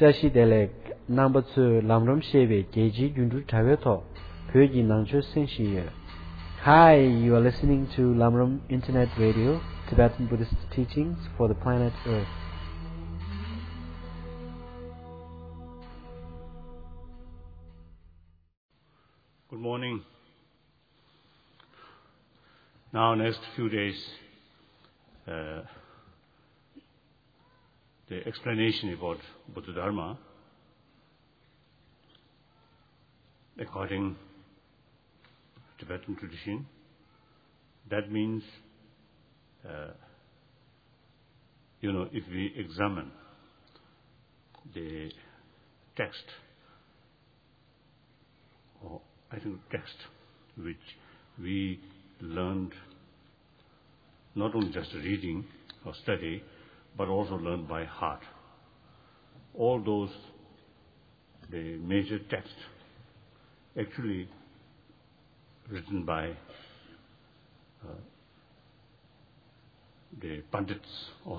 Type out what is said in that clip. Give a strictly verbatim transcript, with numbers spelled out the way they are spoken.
Tashi Delek, number two, Lamram Sheve, Geji Yundu Taveto, Pyoji Nangcho Senshi. Hi, you are listening to Lamram Internet Radio, Tibetan Buddhist teachings for the planet Earth. Good morning. Now, next few days, uh, the explanation about Buddha Dharma, according to Tibetan tradition, that means, uh, you know, if we examine the text, or I think text, which we learned not only just reading or study, but also learned by heart. All those, the major texts, actually written by uh, the Pandits or